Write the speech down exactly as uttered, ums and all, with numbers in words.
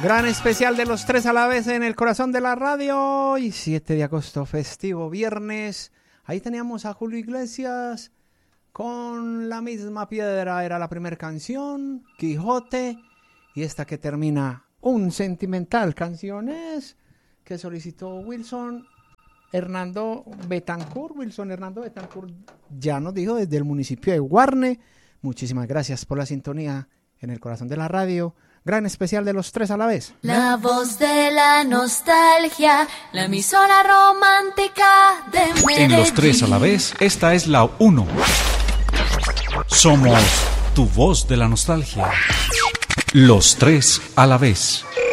Gran especial de los tres a la vez en el corazón de la radio. Y siete de agosto, festivo, viernes. Ahí teníamos a Julio Iglesias con La Misma Piedra. Era la primera canción, Quijote. Y esta que termina, Un Sentimental. Canciones que solicitó Wilson Hernando Betancourt. Wilson Hernando Betancourt ya nos dijo desde el municipio de Guarne. Muchísimas gracias por la sintonía en el corazón de la radio. Gran especial de los tres a la vez. La voz de la nostalgia, la emisora romántica de Medellín. En los tres a la vez, esta es la uno. Somos tu voz de la nostalgia. Los tres a la vez.